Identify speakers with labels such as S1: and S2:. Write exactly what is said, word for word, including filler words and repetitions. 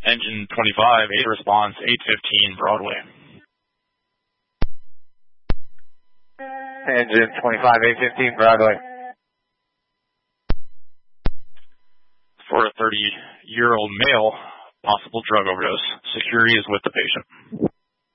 S1: Engine twenty-five, eight response, eight fifteen Broadway.
S2: Engine twenty-five, eight fifteen Broadway.
S1: For a thirty-year-old male, possible drug overdose. Security is with the patient.